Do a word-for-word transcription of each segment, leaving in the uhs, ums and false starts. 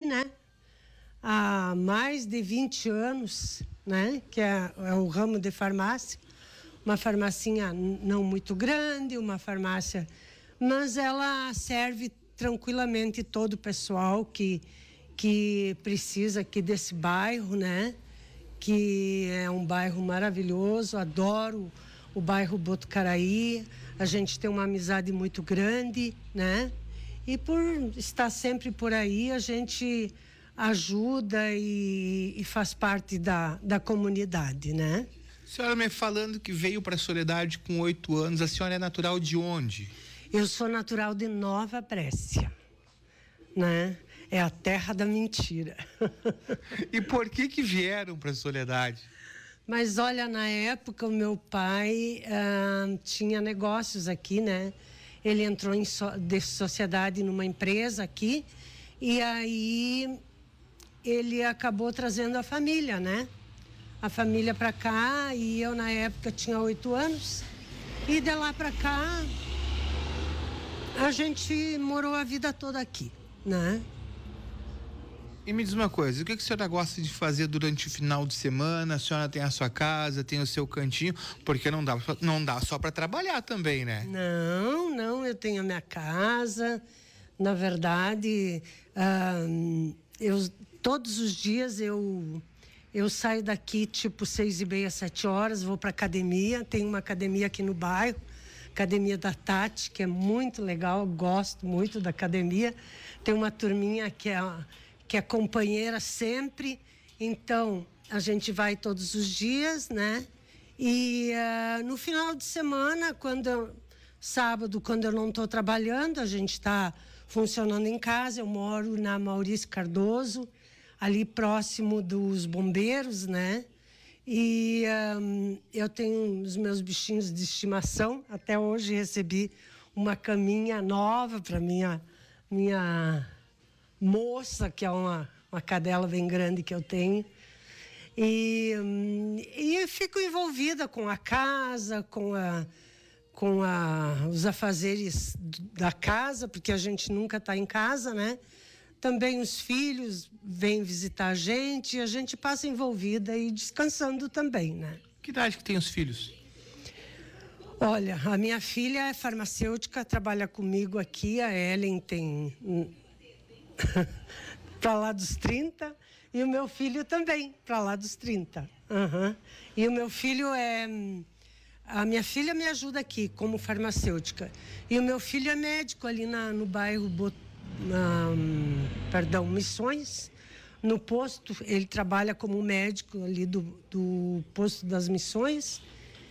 né? Há mais de vinte anos, né? Que é, é o ramo de farmácia. Uma farmacinha não muito grande, uma farmácia, mas ela serve tranquilamente todo o pessoal que, que precisa aqui desse bairro, né? Que é um bairro maravilhoso, adoro o bairro Botucaraí, a gente tem uma amizade muito grande, né? E por estar sempre por aí, a gente ajuda e, e faz parte da, da comunidade, né? A senhora me falando que veio para Soledade com oito anos, a senhora é natural de onde? Eu sou natural de Nova Brécia, né? É a terra da mentira. E por que que vieram para Soledade? Mas olha, na época o meu pai ah, tinha negócios aqui, né? Ele entrou em so, de sociedade numa empresa aqui e aí ele acabou trazendo a família, né? A família para cá, e eu na época tinha oito anos, e de lá para cá a gente morou a vida toda aqui, né? E me diz uma coisa, o que que a senhora gosta de fazer durante o final de semana? A senhora tem a sua casa, tem o seu cantinho, porque não dá, não dá só para trabalhar também, né? Não, não, eu tenho a minha casa, na verdade, ah, eu, todos os dias eu... Eu saio daqui tipo seis e meia, sete horas, vou para academia. Tem uma academia aqui no bairro, Academia da Tati, que é muito legal, eu gosto muito da academia. Tem uma turminha que é, que é companheira sempre, então a gente vai todos os dias, né? E uh, no final de semana, quando eu, sábado, quando eu não estou trabalhando, a gente está funcionando em casa. Eu moro na Maurício Cardoso, ali próximo dos bombeiros, né? E um, eu tenho os meus bichinhos de estimação. Até hoje recebi uma caminha nova para minha minha moça, que é uma, uma cadela bem grande que eu tenho. E, um, e eu fico envolvida com a casa, com, a, com a, os afazeres da casa, porque a gente nunca está em casa, né? Também os filhos vêm visitar a gente e a gente passa envolvida e descansando também, né? Que idade que tem os filhos? Olha, a minha filha é farmacêutica, trabalha comigo aqui, a Ellen tem para lá dos trinta e o meu filho também para lá dos trinta. Uhum. E o meu filho é... A minha filha me ajuda aqui como farmacêutica e o meu filho é médico ali na, no bairro Botucaraí. Um, perdão, Missões, no posto. Ele trabalha como médico ali do, do posto das Missões,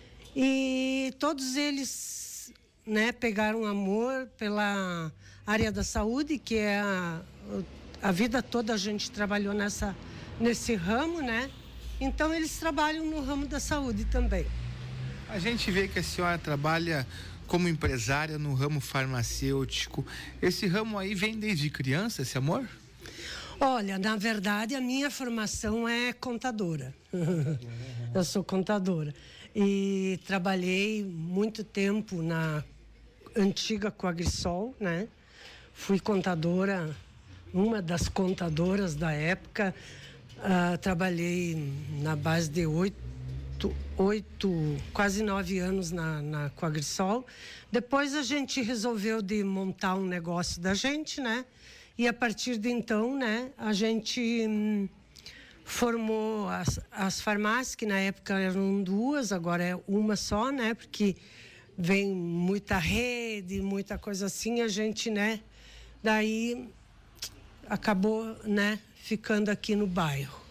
e todos eles, né, pegaram amor pela área da saúde, que é a, a vida toda a gente trabalhou nessa, nesse ramo, né? Então eles trabalham no ramo da saúde também. A gente vê que a senhora trabalha como empresária no ramo farmacêutico. Esse ramo aí vem desde criança, esse amor? Olha, na verdade a minha formação é contadora. Eu sou contadora e trabalhei muito tempo na antiga Coagrisol, né? Fui contadora, uma das contadoras da época. Uh, trabalhei na base de oito oito, quase nove anos na, na Coagrisol. Depois a gente resolveu de montar um negócio da gente, né? E a partir de então, né, a gente hum, formou as, as farmácias, que na época eram duas, agora é uma só, né? Porque vem muita rede, muita coisa assim, a gente, né? Daí acabou, né, ficando aqui no bairro.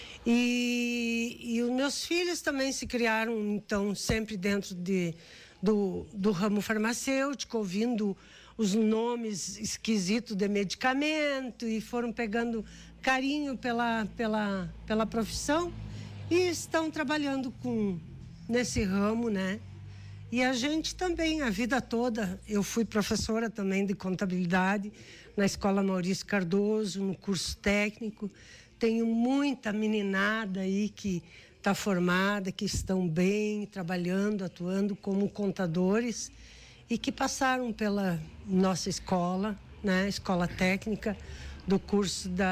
E, e os meus filhos também se criaram, então, sempre dentro de, do, do ramo farmacêutico, ouvindo os nomes esquisitos de medicamento, e foram pegando carinho pela, pela, pela profissão e estão trabalhando com, nesse ramo, né? E a gente também, a vida toda, eu fui professora também de contabilidade na Escola Maurício Cardoso, no curso técnico. Tenho muita meninada aí que está formada, que estão bem, trabalhando, atuando como contadores e que passaram pela nossa escola, né, escola técnica do curso da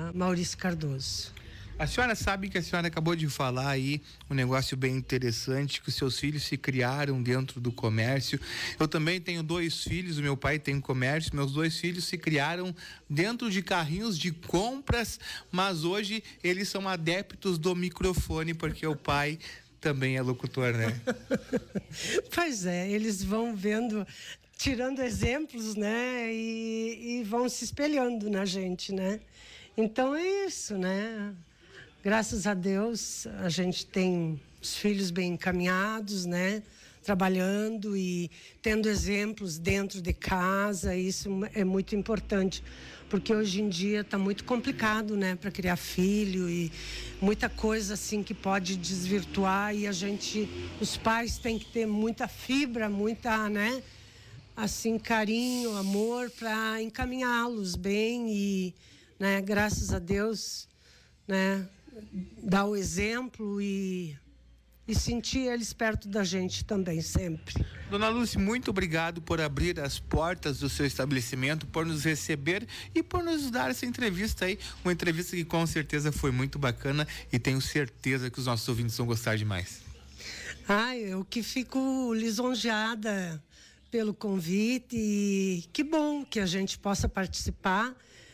uh, Maurício Cardoso. A senhora sabe que a senhora acabou de falar aí um negócio bem interessante, que os seus filhos se criaram dentro do comércio. Eu também tenho dois filhos, o meu pai tem comércio, meus dois filhos se criaram dentro de carrinhos de compras, mas hoje eles são adeptos do microfone, porque o pai também é locutor, né? Pois é, eles vão vendo, tirando exemplos, né? E, e vão se espelhando na gente, né? Então é isso, né? Graças a Deus, a gente tem os filhos bem encaminhados, né? Trabalhando e tendo exemplos dentro de casa, isso é muito importante, porque hoje em dia está muito complicado, né? Para criar filho e muita coisa assim que pode desvirtuar, e a gente, os pais têm que ter muita fibra, muita, né? Assim, carinho, amor para encaminhá-los bem e, né? Graças a Deus, né? Dar o exemplo e, e sentir eles perto da gente também, sempre. Dona Lúcia, muito obrigado por abrir as portas do seu estabelecimento, por nos receber e por nos dar essa entrevista aí, uma entrevista que com certeza foi muito bacana e tenho certeza que os nossos ouvintes vão gostar demais. Ah, eu que fico lisonjeada pelo convite e que bom que a gente possa participar.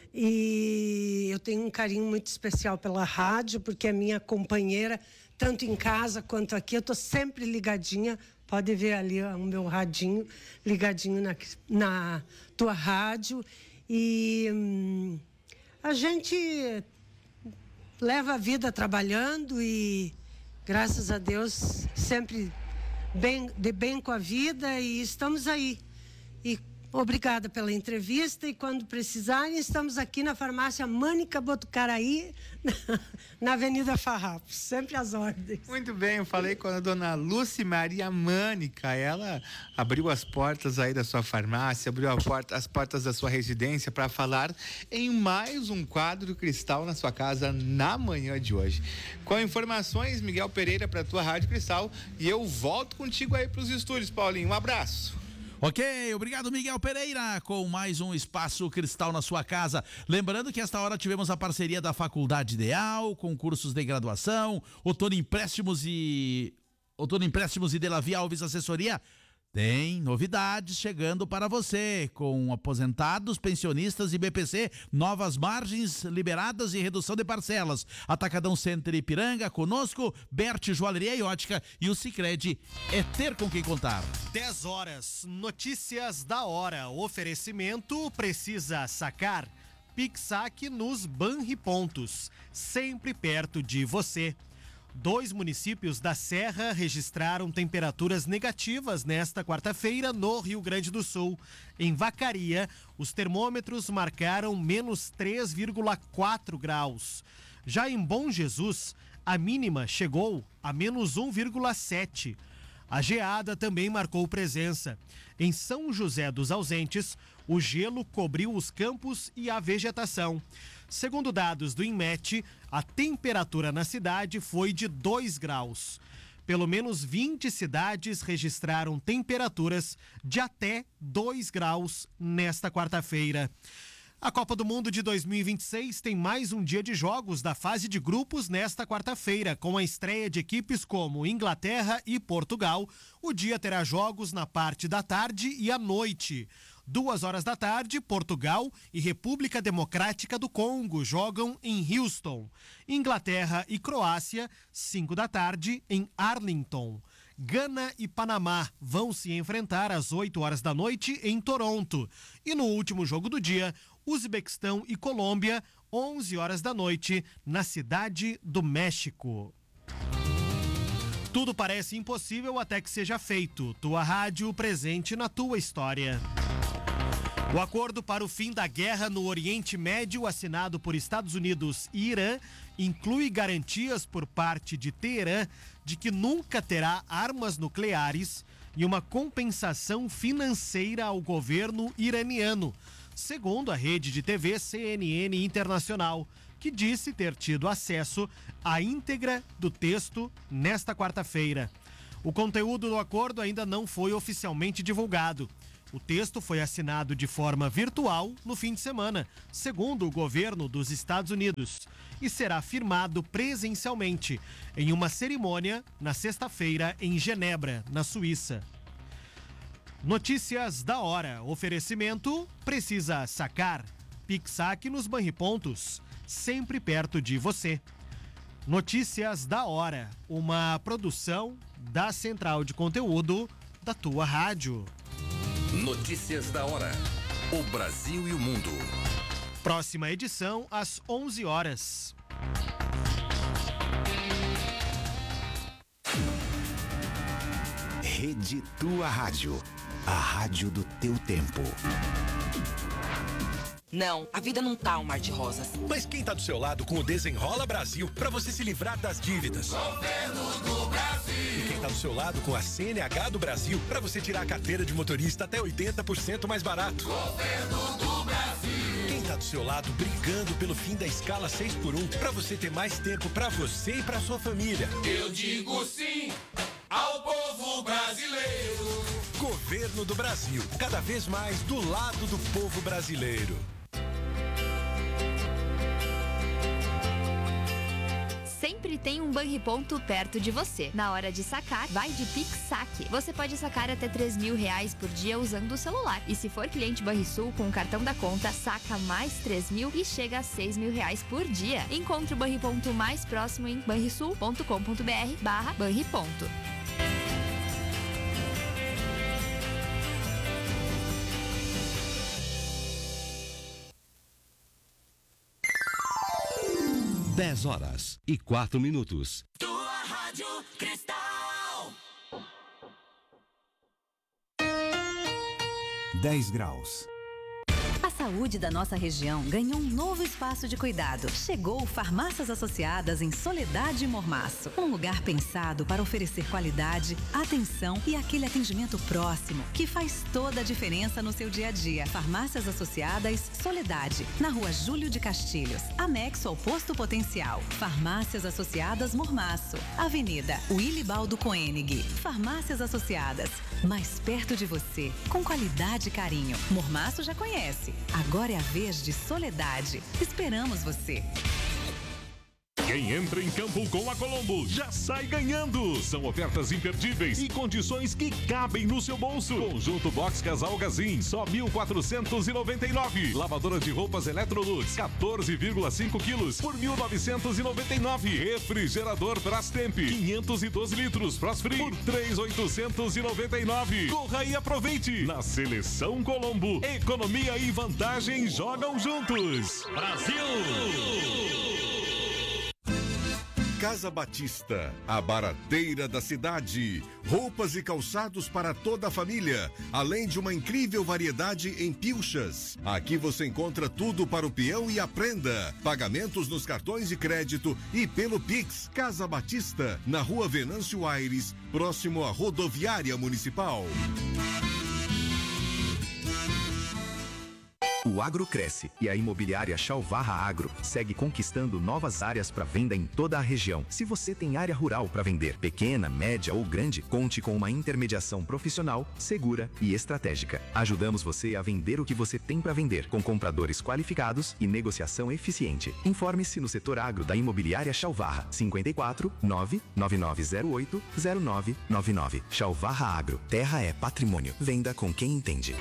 E eu tenho um carinho muito especial pela rádio, porque é minha companheira, tanto em casa quanto aqui. Eu estou sempre ligadinha, pode ver ali ó, o meu radinho, ligadinho na, na tua rádio. E hum, a gente leva a vida trabalhando e, graças a Deus, sempre bem, de bem com a vida, e estamos aí. E obrigada pela entrevista, e quando precisarem, estamos aqui na farmácia Mânica Botucaraí, na Avenida Farrapos, sempre às ordens. Muito bem, eu falei com a dona Lúcia Maria Mânica, ela abriu as portas aí da sua farmácia, abriu a porta, as portas da sua residência para falar em mais um quadro Cristal na sua casa na manhã de hoje. Com informações, Miguel Pereira para a tua Rádio Cristal, e eu volto contigo aí para os estúdios, Paulinho, um abraço. Ok, obrigado Miguel Pereira com mais um Espaço Cristal na sua casa. Lembrando que esta hora tivemos a parceria da Faculdade Ideal, com cursos de graduação, Outono Empréstimos e Outono Empréstimos e Delavi Alves Assessoria. Tem novidades chegando para você, com aposentados, pensionistas e B P C, novas margens liberadas e redução de parcelas. Atacadão Center Ipiranga, conosco, Bert Joalheria e Ótica, e o Sicredi é ter com quem contar. dez horas, notícias da hora, oferecimento precisa sacar, Pixac nos Banripontos, sempre perto de você. Dois municípios da Serra registraram temperaturas negativas nesta quarta-feira no Rio Grande do Sul. Em Vacaria, os termômetros marcaram menos três vírgula quatro graus. Já em Bom Jesus, a mínima chegou a menos um vírgula sete. A geada também marcou presença. Em São José dos Ausentes, o gelo cobriu os campos e a vegetação. Segundo dados do INMET, a temperatura na cidade foi de dois graus. Pelo menos vinte cidades registraram temperaturas de até dois graus nesta quarta-feira. A Copa do Mundo de dois mil e vinte e seis tem mais um dia de jogos da fase de grupos nesta quarta-feira, com a estreia de equipes como Inglaterra e Portugal. O dia terá jogos na parte da tarde e à noite. Duas horas da tarde, Portugal e República Democrática do Congo jogam em Houston. Inglaterra e Croácia, cinco da tarde, em Arlington. Gana e Panamá vão se enfrentar às oito horas da noite em Toronto. E no último jogo do dia, Uzbequistão e Colômbia, onze horas da noite, na Cidade do México. Tudo parece impossível até que seja feito. Tua rádio presente na tua história. O acordo para o fim da guerra no Oriente Médio, assinado por Estados Unidos e Irã, inclui garantias por parte de Teherã de que nunca terá armas nucleares e uma compensação financeira ao governo iraniano, segundo a rede de T V C N N Internacional, que disse ter tido acesso à íntegra do texto nesta quarta-feira. O conteúdo do acordo ainda não foi oficialmente divulgado. O texto foi assinado de forma virtual no fim de semana, segundo o governo dos Estados Unidos, e será firmado presencialmente em uma cerimônia na sexta-feira em Genebra, na Suíça. Notícias da hora. Oferecimento: precisa sacar? PicSac nos Banripontos, sempre perto de você. Notícias da hora, uma produção da Central de Conteúdo da tua rádio. Notícias da hora. O Brasil e o mundo. Próxima edição às onze horas. Rede Tua Rádio. A rádio do teu tempo. Não, a vida não tá um mar de rosas. Mas quem tá do seu lado com o Desenrola Brasil para você se livrar das dívidas? Governo do Brasil. E quem tá do seu lado com a C N H do Brasil para você tirar a carteira de motorista até oitenta por cento mais barato? Governo do Brasil. Quem tá do seu lado brigando pelo fim da escala seis por um para você ter mais tempo para você e para sua família? Eu digo sim ao povo brasileiro. Governo do Brasil, cada vez mais do lado do povo brasileiro. Sempre tem um Banriponto perto de você. Na hora de sacar, vai de PicSac. Você pode sacar até três mil reais por dia usando o celular. E se for cliente Banrisul com o cartão da conta, saca mais três mil e chega a seis mil reais por dia. Encontre o Banriponto mais próximo em banrisul ponto com ponto br barra Banriponto. dez horas e quatro minutos. Tua Rádio Cristal. dez graus. A saúde da nossa região ganhou um novo espaço de cuidado. Chegou Farmácias Associadas em Soledade e Mormaço. Um lugar pensado para oferecer qualidade, atenção e aquele atendimento próximo que faz toda a diferença no seu dia a dia. Farmácias Associadas Soledade, na rua Júlio de Castilhos, anexo ao Posto Potencial. Farmácias Associadas Mormaço, Avenida Wilibaldo Koenig. Farmácias Associadas, mais perto de você, com qualidade e carinho. Mormaço já conhece. Agora é a vez de Soledade. Esperamos você. Quem entra em campo com a Colombo já sai ganhando. São ofertas imperdíveis e condições que cabem no seu bolso. Conjunto Box Casal Gazin, só mil quatrocentos e noventa e nove. Lavadora de roupas Electrolux, quatorze vírgula cinco quilos por mil novecentos e noventa e nove. Refrigerador Brastemp, quinhentos e doze litros Frost Free por três mil oitocentos e noventa e nove. Corra e aproveite. Na Seleção Colombo, economia e vantagem jogam juntos. Brasil! Casa Batista, a barateira da cidade. Roupas e calçados para toda a família, além de uma incrível variedade em pilchas. Aqui você encontra tudo para o peão e a prenda. Pagamentos nos cartões de crédito e pelo Pix. Casa Batista, na rua Venâncio Aires, próximo à rodoviária municipal. O agro cresce e a imobiliária Chalvarra Agro segue conquistando novas áreas para venda em toda a região. Se você tem área rural para vender, pequena, média ou grande, conte com uma intermediação profissional, segura e estratégica. Ajudamos você a vender o que você tem para vender, com compradores qualificados e negociação eficiente. Informe-se no setor agro da imobiliária Chalvarra, cinco quatro, nove nove nove zero oito, zero nove nove nove. Chalvarra Agro, terra é patrimônio. Venda com quem entende.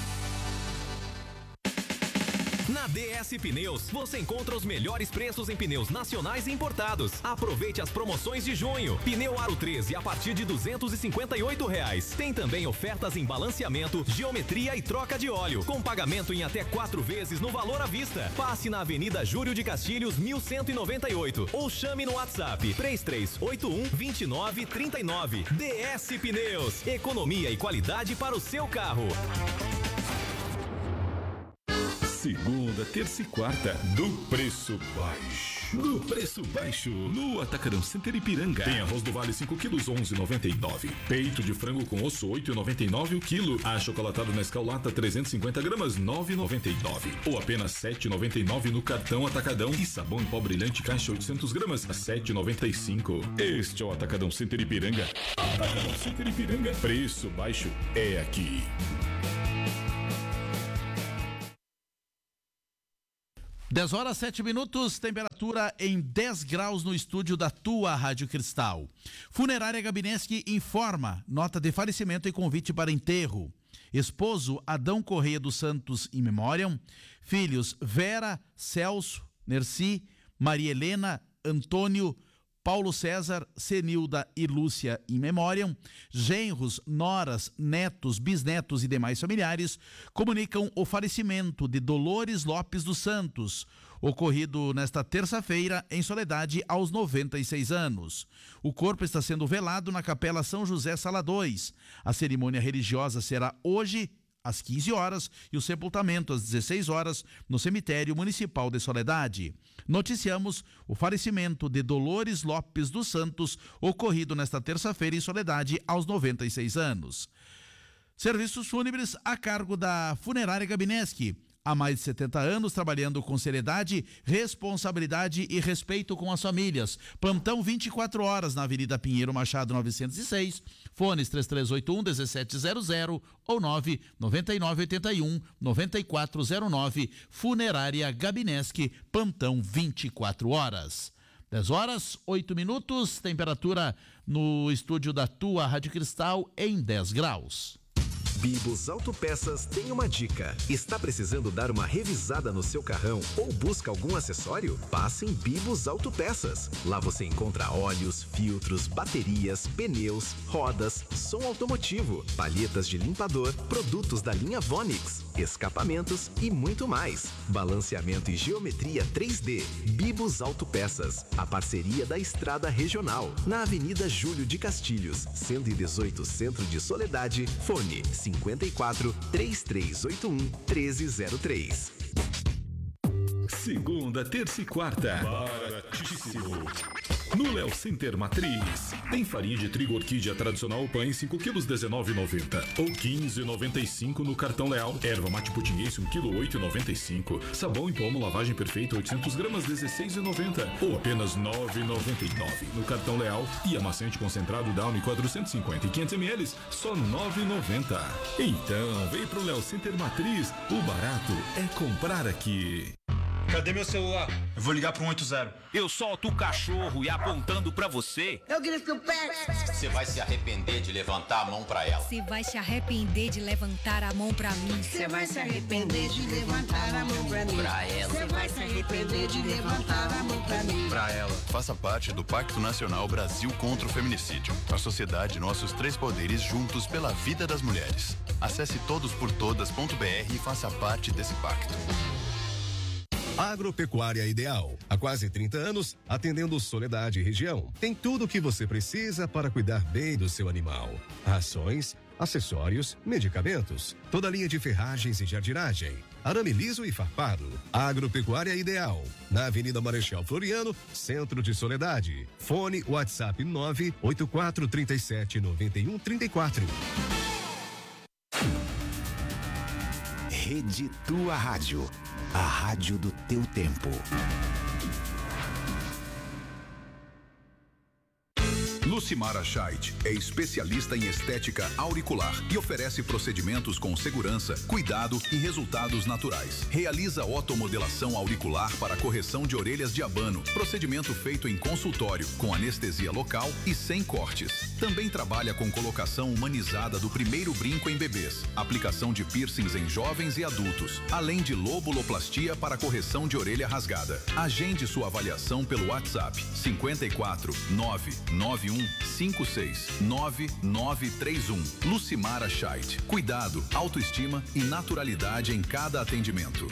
Na D S Pneus, você encontra os melhores preços em pneus nacionais e importados. Aproveite as promoções de junho. Pneu Aro treze a partir de duzentos e cinquenta e oito reais. Tem também ofertas em balanceamento, geometria e troca de óleo, com pagamento em até quatro vezes no valor à vista. Passe na Avenida Júlio de Castilhos, mil cento e noventa e oito, ou chame no WhatsApp três três oito um, dois nove três nove. D S Pneus, economia e qualidade para o seu carro. Segunda, terça e quarta, do preço baixo. Do preço baixo, no Atacadão Center Ipiranga. Tem arroz do Vale cinco quilos, onze reais e noventa e nove. Peito de frango com osso, oito reais e noventa e nove o quilo. Achocolatado Nescau Lata, trezentos e cinquenta gramas, nove reais e noventa e nove. Ou apenas sete reais e noventa e nove no cartão Atacadão. E sabão em pó brilhante caixa oitocentos gramas, a sete reais e noventa e cinco. Este é o Atacadão Center Ipiranga. Atacadão Center Ipiranga. Preço baixo é aqui. dez horas, sete minutos, temperatura em dez graus no estúdio da tua Rádio Cristal. Funerária Gabineschi informa, nota de falecimento e convite para enterro. Esposo Adão Correia dos Santos in memoriam. Filhos Vera, Celso, Nerci, Maria Helena, Antônio, Paulo César, Senilda e Lúcia in memoriam. Genros, noras, netos, bisnetos e demais familiares comunicam o falecimento de Dolores Lopes dos Santos, ocorrido nesta terça-feira em Soledade aos noventa e seis anos. O corpo está sendo velado na Capela São José Sala dois. A cerimônia religiosa será hoje às quinze horas e o sepultamento às dezesseis horas no cemitério municipal de Soledade. Noticiamos o falecimento de Dolores Lopes dos Santos, ocorrido nesta terça-feira em Soledade aos noventa e seis anos. Serviços fúnebres a cargo da Funerária Gabineschi. Há mais de setenta anos trabalhando com seriedade, responsabilidade e respeito com as famílias. Plantão vinte e quatro horas na Avenida Pinheiro Machado novecentos e seis. Fones três três oito um, um sete zero zero ou nove nove nove oito um, nove quatro zero nove. Funerária Gabineschi, plantão vinte e quatro horas. dez horas, oito minutos, temperatura no estúdio da tua Rádio Cristal em dez graus. Bibos Autopeças tem uma dica. Está precisando dar uma revisada no seu carrão ou busca algum acessório? Passe em Bibos Autopeças. Lá você encontra óleos, filtros, baterias, pneus, rodas, som automotivo, palhetas de limpador, produtos da linha Vonix, escapamentos e muito mais. Balanceamento e geometria três D. Bibos Autopeças. A parceria da Estrada Regional. Na Avenida Júlio de Castilhos, cento e dezoito, Centro de Soledade. Fone cinquenta e quatro, três três oito um, treze zero três. Segunda, terça e quarta. Baratíssimo. No Léo Center Matriz. Tem farinha de trigo orquídea tradicional pães cinco quilos dezenove reais e noventa centavos ou quinze reais e noventa e cinco centavos no cartão Leal. Erva mate putinhense um quilo oito reais e noventa e cinco centavos. Sabão em pomo lavagem perfeita oitocentos gramas dezesseis reais e noventa centavos ou apenas nove reais e noventa e nove centavos no cartão Leal. E amaciante concentrado Downy quatrocentos e cinquenta e quinhentos mililitros só nove reais e noventa centavos. Então, vem pro Léo Center Matriz. O barato é comprar aqui. Cadê meu celular? Eu vou ligar pro um oito zero. Eu solto o cachorro e apontando pra você. Eu grito o pé. Você vai se arrepender de levantar a mão pra ela. Você vai se arrepender de levantar a mão pra mim. Você vai se arrepender de levantar a mão pra mim. Pra ela. Você vai se arrepender de levantar a mão pra mim. Pra ela. Faça parte do Pacto Nacional Brasil contra o Feminicídio. A sociedade, nossos três poderes juntos pela vida das mulheres. Acesse todos por todas ponto br e faça parte desse pacto. Agropecuária Ideal. Há quase trinta anos, atendendo Soledade e região. Tem tudo o que você precisa para cuidar bem do seu animal. Rações, acessórios, medicamentos, toda a linha de ferragens e jardinagem, arame liso e farpado. Agropecuária Ideal. Na Avenida Marechal Floriano, centro de Soledade. Fone WhatsApp nove oito quatro três sete nove um três quatro. Rede Tua Rádio. A rádio do teu tempo. Lucimara Scheidt é especialista em estética auricular e oferece procedimentos com segurança, cuidado e resultados naturais. Realiza otomodelação auricular para correção de orelhas de abano, procedimento feito em consultório, com anestesia local e sem cortes. Também trabalha com colocação humanizada do primeiro brinco em bebês, aplicação de piercings em jovens e adultos, além de lobuloplastia para correção de orelha rasgada. Agende sua avaliação pelo WhatsApp cinquenta e quatro, nove nove um cinco seis nove nove três um. Lucimara Scheidt. Cuidado, autoestima e naturalidade em cada atendimento.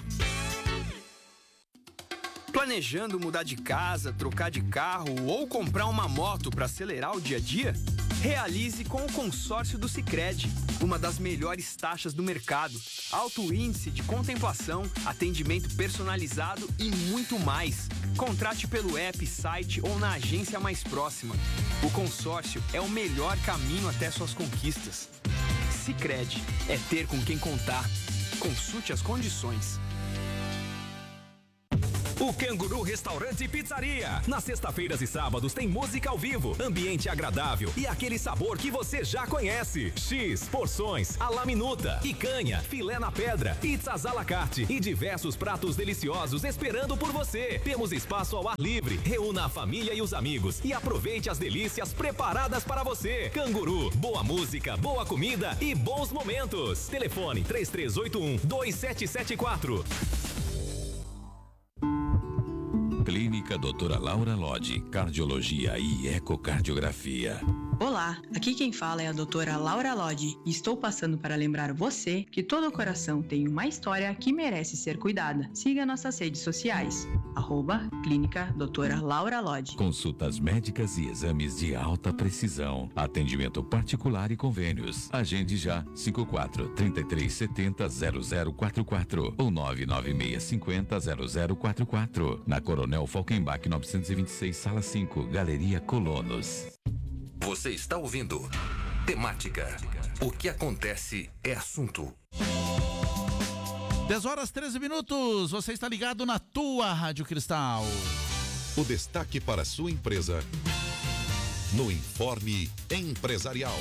Planejando mudar de casa, trocar de carro ou comprar uma moto para acelerar o dia a dia? Realize com o consórcio do Sicredi, uma das melhores taxas do mercado, alto índice de contemplação, atendimento personalizado e muito mais. Contrate pelo app, site ou na agência mais próxima. O consórcio é o melhor caminho até suas conquistas. Sicredi é ter com quem contar. Consulte as condições. O Canguru Restaurante e Pizzaria. Nas sexta-feiras e sábados tem música ao vivo, ambiente agradável e aquele sabor que você já conhece. X, porções, à la minuta, picanha, filé na pedra, pizzas à la carte e diversos pratos deliciosos esperando por você. Temos espaço ao ar livre. Reúna a família e os amigos e aproveite as delícias preparadas para você. Canguru, boa música, boa comida e bons momentos. Telefone três três oito um, dois sete sete quatro. Clínica doutora Laura Lodge, cardiologia e ecocardiografia. Olá, aqui quem fala é a doutora Laura Lodge e estou passando para lembrar você que todo coração tem uma história que merece ser cuidada. Siga nossas redes sociais, arroba Clínica doutora Laura Lodge. Consultas médicas e exames de alta precisão, atendimento particular e convênios. Agende já cinco quatro, três três sete zero, zero zero quatro quatro ou nove nove seis cinco zero, zero zero quatro quatro. Na Coronel Falkenbach novecentos e vinte e seis, sala cinco, Galeria Colonos. Você está ouvindo Temática. O que acontece é assunto. dez horas treze minutos. Você está ligado na tua Rádio Cristal. O destaque para sua empresa no Informe Empresarial.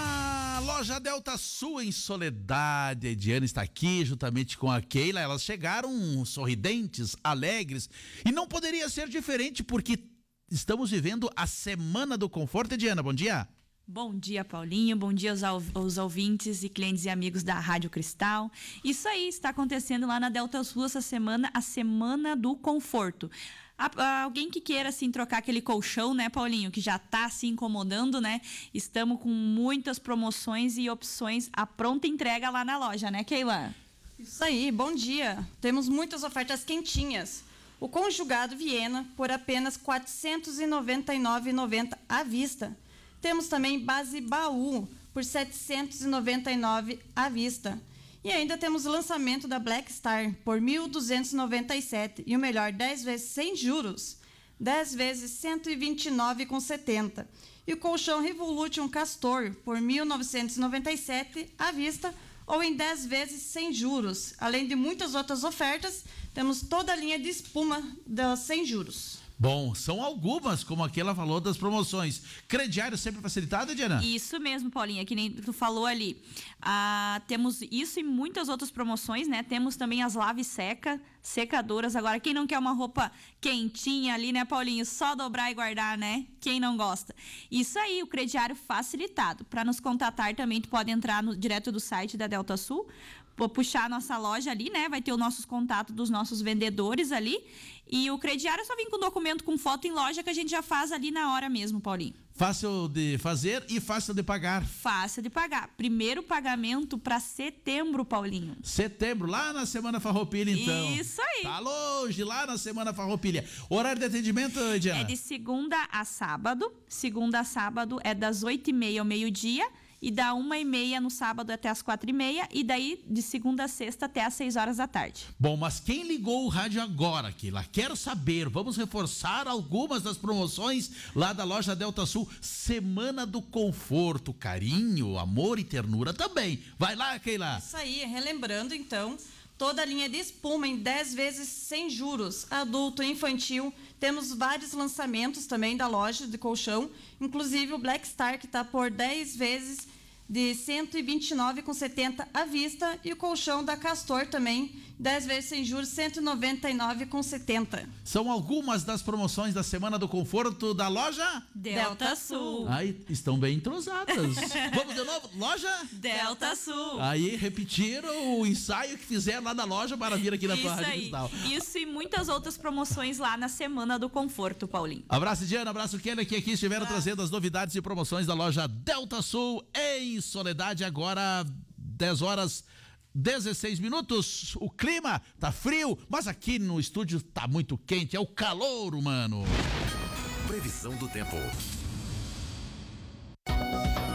Da loja Delta Sul em Soledade, a Ediane está aqui juntamente com a Keila. Elas chegaram sorridentes, alegres, e não poderia ser diferente porque estamos vivendo a Semana do Conforto. Ediana, bom dia. Bom dia, Paulinho. Bom dia aos, aos ouvintes e clientes e amigos da Rádio Cristal. Isso aí, está acontecendo lá na Delta Sul essa semana, a Semana do Conforto. A, a, alguém que queira, assim, trocar aquele colchão, né, Paulinho, que já tá se incomodando, né? Estamos com muitas promoções e opções à pronta entrega lá na loja, né, Keila? Isso aí, bom dia. Temos muitas ofertas quentinhas. O conjugado Viena por apenas quatrocentos e noventa e nove reais e noventa centavos à vista. Temos também base baú por setecentos e noventa e nove reais à vista. E ainda temos o lançamento da Black Star por mil duzentos e noventa e sete reais e o melhor, dez vezes sem juros, dez vezes cento e vinte e nove reais e setenta centavos. E o colchão Revolution Castor por mil novecentos e noventa e sete reais à vista ou em dez vezes sem juros. Além de muitas outras ofertas, temos toda a linha de espuma da sem juros. Bom, são algumas, como aqui ela falou, das promoções. Crediário sempre facilitado, Diana? Isso mesmo, Paulinha, que nem tu falou ali. Ah, temos isso e muitas outras promoções, né? Temos também as lave seca, secadoras. Agora, quem não quer uma roupa quentinha ali, né, Paulinho? Só dobrar e guardar, né? Quem não gosta? Isso aí, o crediário facilitado. Para nos contatar também, tu pode entrar no, direto do site da Delta Sul, puxar a nossa loja ali, né? Vai ter os nossos contatos dos nossos vendedores ali. E o crediário é só vir com documento com foto em loja que a gente já faz ali na hora mesmo, Paulinho. Fácil de fazer e fácil de pagar. Fácil de pagar. Primeiro pagamento para setembro, Paulinho. Setembro, lá na Semana Farroupilha, então. Isso aí. Tá longe, lá na Semana Farroupilha. Horário de atendimento, Diana? É de segunda a sábado. Segunda a sábado é das oito e meia ao meio-dia. E da uma e meia no sábado até as quatro e meia. E daí de segunda a sexta até as seis horas da tarde. Bom, mas quem ligou o rádio agora, Keila? Quero saber, vamos reforçar algumas das promoções lá da loja Delta Sul. Semana do Conforto, carinho, amor e ternura também. Vai lá, Keila. Isso aí, relembrando então, toda a linha de espuma em dez vezes sem juros, adulto e infantil. Temos vários lançamentos também da loja de colchão, inclusive o Black Star, que está por dez vezes de cento e vinte e nove reais e setenta centavos à vista, e o colchão da Castor também, dez vezes sem juros, cento e noventa e nove reais e setenta centavos. São algumas das promoções da Semana do Conforto da loja Delta Sul. Aí estão bem entrosadas. Vamos de novo, loja Delta Sul. Aí repetiram o ensaio que fizeram lá na loja para vir aqui na tua Rádio Cristal. Isso e muitas outras promoções lá na Semana do Conforto, Paulinho. Abraço, Diana, abraço, Kelly, que aqui estiveram ah. trazendo as novidades e promoções da loja Delta Sul em Soledade. Agora dez horas dezesseis minutos. O clima tá frio, mas aqui no estúdio tá muito quente. É o calor humano. Previsão do tempo.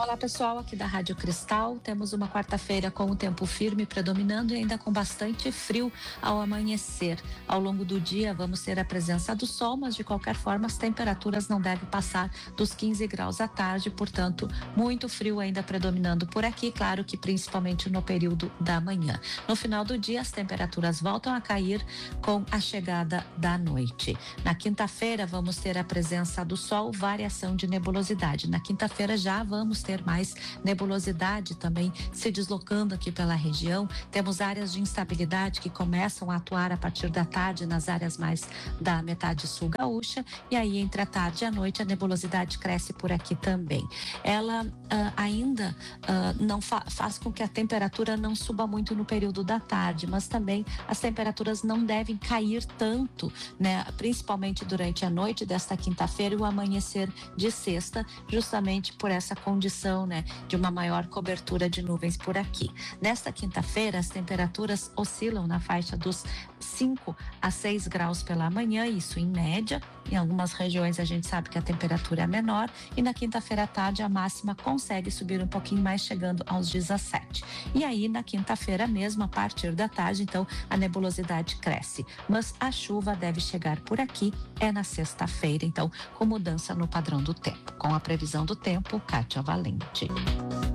Olá pessoal, aqui da Rádio Cristal, temos uma quarta-feira com o tempo firme predominando e ainda com bastante frio ao amanhecer. Ao longo do dia vamos ter a presença do sol, mas de qualquer forma as temperaturas não devem passar dos quinze graus à tarde, portanto muito frio ainda predominando por aqui, claro que principalmente no período da manhã. No final do dia as temperaturas voltam a cair com a chegada da noite. Na quinta-feira vamos ter a presença do sol, variação de nebulosidade. Na quinta-feira já vamos ter mais nebulosidade também se deslocando aqui pela região. Temos áreas de instabilidade que começam a atuar a partir da tarde nas áreas mais da metade sul gaúcha, e aí entre a tarde e a noite a nebulosidade cresce por aqui também. Ela uh, ainda uh, não fa- faz com que a temperatura não suba muito no período da tarde, mas também as temperaturas não devem cair tanto, né? Principalmente durante a noite desta quinta-feira e o amanhecer de sexta, justamente por essa condição, né, de uma maior cobertura de nuvens por aqui. Nesta quinta-feira, as temperaturas oscilam na faixa dos cinco a seis graus pela manhã, isso em média. Em algumas regiões a gente sabe que a temperatura é menor, e na quinta-feira à tarde a máxima consegue subir um pouquinho mais, chegando aos dezessete. E aí na quinta-feira mesmo, a partir da tarde, então a nebulosidade cresce, mas a chuva deve chegar por aqui é na sexta-feira, então com mudança no padrão do tempo. Com a previsão do tempo, Kátia Valente.